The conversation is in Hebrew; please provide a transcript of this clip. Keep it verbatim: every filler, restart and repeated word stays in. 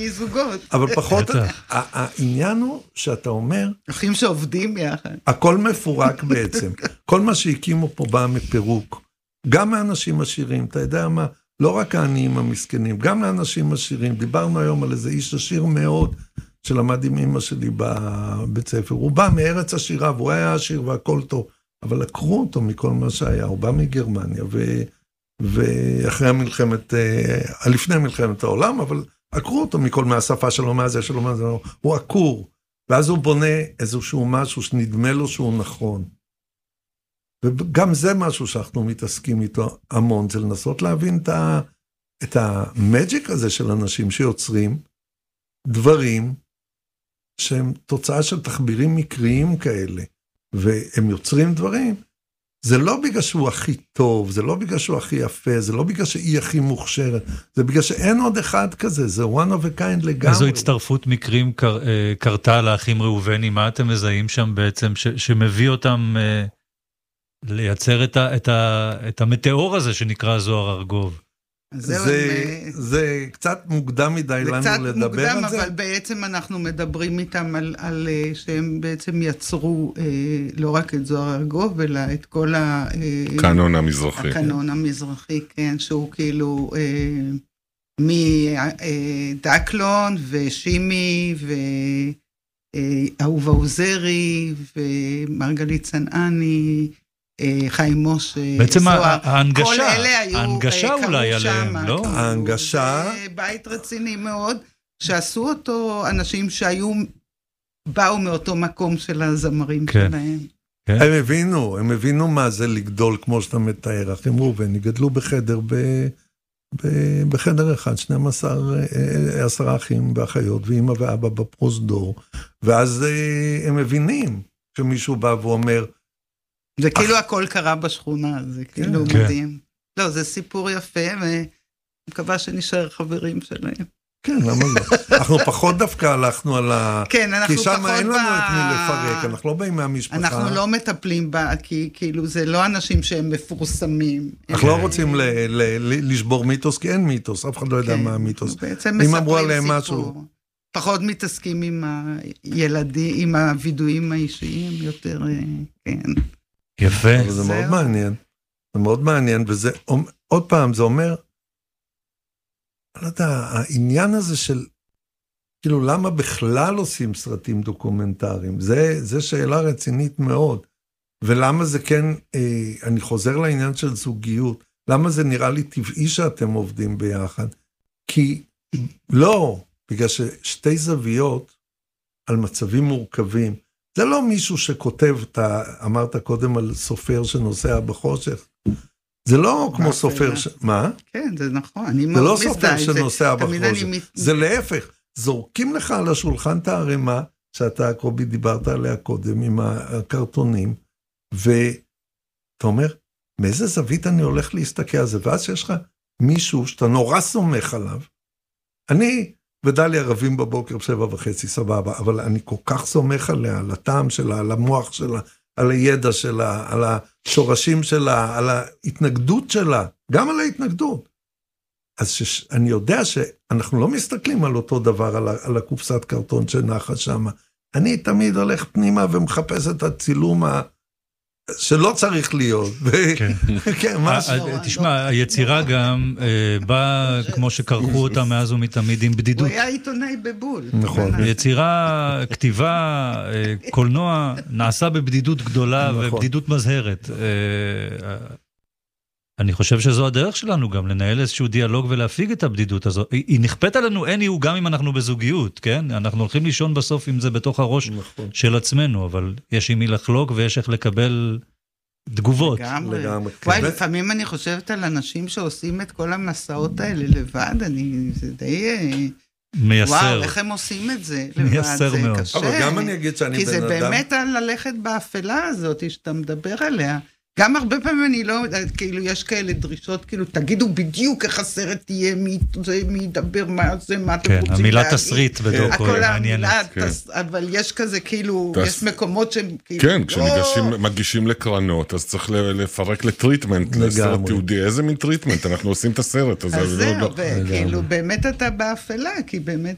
להביא זוגות. אבל פחות, העניין הוא שאתה אומר, אחים שעובדים יחד. הכל מפורק בעצם. כל מה שהקימו פה בא מפירוק. גם האנשים עשירים, אתה יודע מה? לא רק העניים המסכנים, גם לאנשים עשירים. דיברנו היום על איזה איש עשיר מאוד, שלמד עם אמא שלי בבית ספר. הוא בא מארץ עשירה, והוא היה עשיר והכל טוב. אבל לקחו אותו מכל מה שהיה. הוא בא מגרמניה, ו... ואחרי המלחמת, לפני מלחמת העולם, אבל עקרו אותו מכל מהשפה שלו, מהזה שלו, מהזה, הוא עקור. ואז הוא בונה איזשהו משהו שנדמה לו שהוא נכון. וגם זה משהו שאנחנו מתעסקים איתו המון, זה לנסות להבין את, ה, את המג'יק הזה של אנשים שיוצרים דברים שהם תוצאה של תחבירים מקריים כאלה, והם יוצרים דברים, זה לא בגלל שהוא הכי טוב, זה לא בגלל שהוא הכי יפה, זה לא בגלל שהיא הכי מוכשרת, זה בגלל שאין עוד אחד כזה, זה one of a kind לגמרי. איזו הצטרפות מקרים קר, קרתה לאחים ראובני, מה אתם מזהים שם בעצם, ש, שמביא אותם לייצר את, ה, את, ה, את המטאור הזה שנקרא זוהר ארגוב? זה, הם, זה קצת מוקדם מדי לנו לדבר מוקדם, על זה. אבל זה. בעצם אנחנו מדברים איתם על, על שהם בעצם יצרו אה, לא רק את זוהר ארגוב, אלא את כל ה... אה, קנון המזרחי. הקנון המזרחי, כן, שהוא כאילו אה, מדקלון ושימי ואהובה עוזרי ומרגלית צנעני, חיים משה, בעצם זוהר, ההנגשה, כל אלה היו, ההנגשה אולי עליהם, לא? ההנגשה. זה בית רציני מאוד, שעשו אותו אנשים שהיו, באו מאותו מקום של הזמרים כן. שלהם. כן. הם הבינו, הם הבינו מה זה לגדול כמו שאתה מתאר, אחים ראובני, גדלו בחדר, ב, ב, בחדר אחד, שנים עשר, עשרה אחים ואחיות, ואמא ואבא בפרוזדור, ואז הם מבינים שמישהו בא ואומר, זה כאילו הכל קרה בשכונה, זה כאילו מדהים. לא, זה סיפור יפה, ואני מקווה שנשאר חברים שלהם. כן, למה לא? אנחנו פחות דווקא הלכנו על ה... כן, אנחנו פחות ב... כי שם אין לנו את מי לפרק, אנחנו לא באים מהמשפחה. אנחנו לא מטפלים בה, כי כאילו זה לא אנשים שהם מפורסמים. אנחנו לא רוצים לשבור מיתוס, כי אין מיתוס, אף אחד לא יודע מה המיתוס. בעצם מספרים סיפור. פחות מתעסקים עם הילדים, עם הוידועים האישיים יותר, כן. יפה. זה מאוד מעניין. זה מאוד מעניין, וזה, עוד פעם, זה אומר, אני לא יודע, העניין הזה של, כאילו, למה בכלל עושים סרטים דוקומנטריים? זה, זה שאלה רצינית מאוד. ולמה זה כן, אה, אני חוזר לעניין של זוגיות, למה זה נראה לי טבעי שאתם עובדים ביחד? כי, לא, בגלל ששתי זוויות על מצבים מורכבים, זה לא מישהו שכותב, אתה אמרת קודם על סופר שנוסע בחושך, זה לא כמו סופר, ש... מה? כן, זה נכון. זה לא סופר שנוסע בחושך, זה להפך, זורקים לך על השולחן את הערימה, שאתה, קובי, דיברת עליה קודם, עם הקרטונים, ואתה אומר, מאיזה זווית אני הולך להסתכל על זה, ואז שיש לך מישהו שאתה נורא סומך עליו, אני ודליה רבים בבוקר בשבע וחצי, סבבה, אבל אני כל כך סומך עליה, על הטעם שלה, על המוח שלה, על הידע שלה, על השורשים שלה, על ההתנגדות שלה, גם על ההתנגדות. אז שש, אני יודע שאנחנו לא מסתכלים על אותו דבר, על, על הקופסת קרטון שנחה שם. אני תמיד הולך פנימה ומחפש את הצילום ה... שלא צריך להיות. כן. כן, משהו. תשמע, היצירה גם באה, כמו שקרחו אותה מאז ומתמיד, עם בדידות. הוא היה עיתונאי בבול. נכון. יצירה, כתיבה, קולנוע, נעשה בבדידות גדולה ובדידות מזהרת. אני חושב שזו הדרך שלנו גם, לנהל איזשהו דיאלוג ולהפיג את הבדידות הזו. היא נכפת עלינו, אין היא גם אם אנחנו בזוגיות, כן? אנחנו הולכים לישון בסוף עם זה בתוך הראש נכון. של עצמנו, אבל יש עם מי לחלוק ויש איך לקבל תגובות. לגמרי. לגמרי. וואי, לפעמים אני חושבת על אנשים שעושים את כל המסעות האלה לבד, אני, זה די... מייסר. וואו, איך הם עושים את זה לבד, מייסר זה מאוד. קשה. אבל גם אני אגיד שאני בן אדם... כי זה באמת על ללכת באפלה הזאת, שאתה מדבר עליה. גם הרבה פעמים אני לא, כאילו, יש כאלה דרישות, כאילו, תגידו בדיוק איך הסרט תהיה, מי ידבר, מה זה, מה אתם רוצים להגיד. כן, המילה תסריט בדוקו, מעניינת. אבל יש כזה, כאילו, יש מקומות שהם, כאילו, כן, כשמגישים לקרנות, אז צריך לפרק לטריטמנט, לסרט תיעודי, איזה מין טריטמנט, אנחנו עושים את הסרט. אז זהו, וכאילו, באמת אתה באפלה, כי באמת